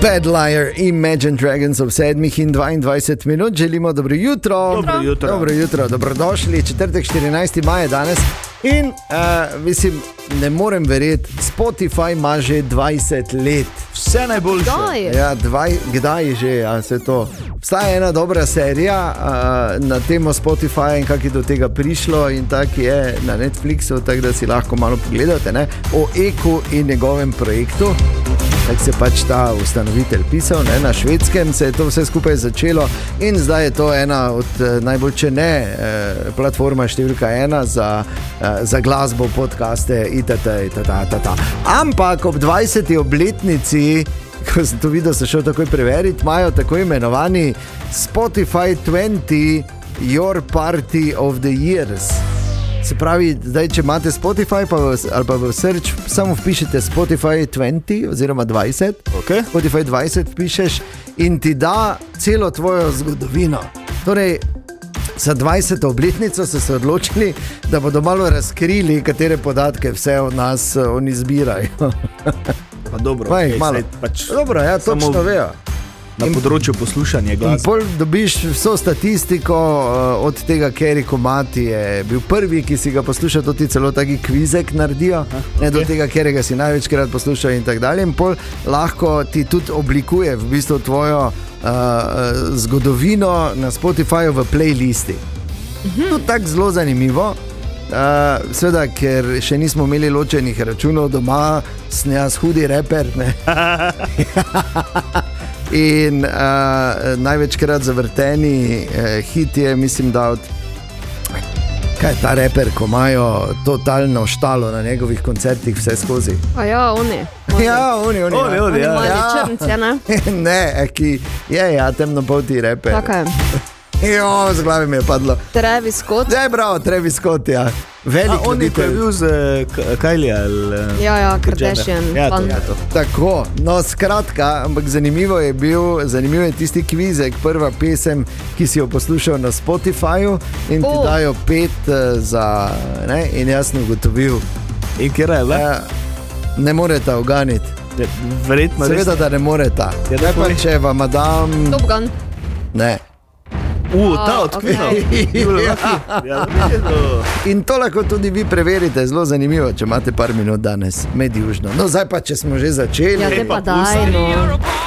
Bad Liar, Imagine Dragons ob 7:22 minut. Želimo dobro jutro. Dobro jutro, dobrodošli. Četrtek 14. maja danes. In mislim, ne morem verjeti, Spotify ima že 20 let. Vse najboljše. Ja, kdaj že, ja, se to. Obstaja ena dobra serija na temo Spotify in kako je do tega prišlo in tako je na Netflixu, tako da si lahko malo pogledate, ne? O Eku in njegovem projektu. Tako se pač ta ustanovitelj pisal, ne? Na Švedskem se je to vse skupaj začelo in zdaj je to ena od najbolj, če ne, platforma številka 1 za glasbo, podcaste itd. Ampak ob 20. obletnici, ko sem to videl, sem šel takoj preveriti, imajo tako imenovani Spotify 20 Your Party of the Years. Se pravi, zdaj, če imate Spotify ali pa v search, samo vpišete Spotify 20 oziroma 20, Okay. Spotify 20 pišeš in ti da celo tvojo zgodovino. Torej, za 20. obletnico so se odločili, da bodo malo razkrili, katere podatke vse od nas oni zbirajo. Pa dobro, Okay, dobro, ja, točno vejo. Na področju poslušanja glasbe. In pol dobiš vso statistiko od tega, Kerry Komati je bil prvi, ki si ga poslušal, to ti celo taki kvizek naredijo, ne do tega, Kerryga si največkrat poslušal in tako dalje. In pol lahko ti tudi oblikuje v bistvu tvojo zgodovino na Spotifyju v playlisti. To je tako zelo zanimivo. Seveda, ker še nismo imeli ločenih računov doma, sem jaz hudi reper, ne? In največkrat zavrteni hit je, mislim, da od kaj je ta reper, ko imajo totalno štalo na njegovih koncertih vse skozi. A ja, oni. Ja, oni. Oni mali črnci, ne? Ne, ki je, ja, temnopolti reper. Tako je. Jo, z glavi mi je padlo. Travis Scott. Zdaj, bravo, Travis Scott, ja. Velik on je bil z Kylie ali... Ja, Kardashian. Ja, to. Tako, no skratka, ampak zanimivo je tisti kvizek, prva pesem, ki si jo poslušal na Spotifyju in ti dajo 5 za, ne, in jaz sem ugotovil. In kjer je, le? Ne moreta uganiti. Verjetno res. Seveda, da ne moreta. Ja, pa če vam dam... Top Gun. Ne. Ta odkrival. In to lahko tudi vi preverite, zelo zanimivo, če imate par minut danes med južno. No, zdaj pa, če smo že začeli. Ja, te pa daj, no.